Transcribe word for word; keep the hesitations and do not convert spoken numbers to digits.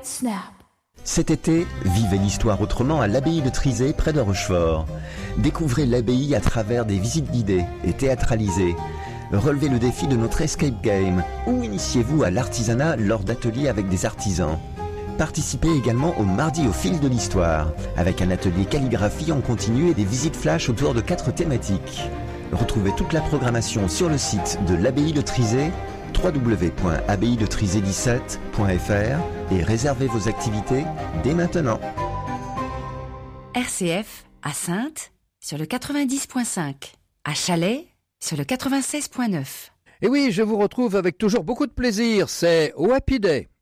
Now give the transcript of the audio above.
snap. Cet été, vivez l'histoire autrement à l'abbaye de Trizé, près de Rochefort. Découvrez l'abbaye à travers des visites guidées et théâtralisées. Relevez le défi de notre escape game ou initiez-vous à l'artisanat lors d'ateliers avec des artisans. Participez également au Mardi au fil de l'histoire, avec un atelier calligraphie en continu et des visites flash autour de quatre thématiques. Retrouvez toute la programmation sur le site de l'abbaye de Trizé, w w w point abbaye de trizé dix-sept point f r, et réservez vos activités dès maintenant. R C F à Saintes sur le quatre-vingt-dix point cinq, à Chalais sur le quatre-vingt-seize point neuf. Et oui, je vous retrouve avec toujours beaucoup de plaisir, c'est au Happy Day.